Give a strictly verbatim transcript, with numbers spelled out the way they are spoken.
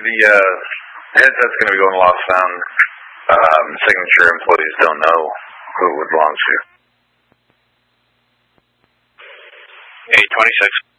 the uh, headset's going to be going lost found. Um, signature employees don't know who it would belong to. eight twenty-six.